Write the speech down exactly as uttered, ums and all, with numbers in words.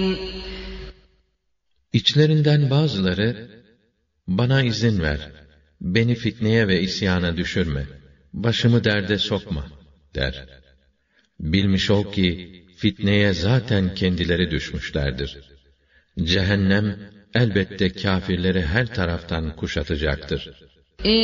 İçlerinden bazıları, bana izin ver, beni fitneye ve isyana düşürme, başımı derde sokma, der. Bilmiş ol ki, fitneye zaten kendileri düşmüşlerdir. Cehennem, elbette kâfirleri her taraftan kuşatacaktır.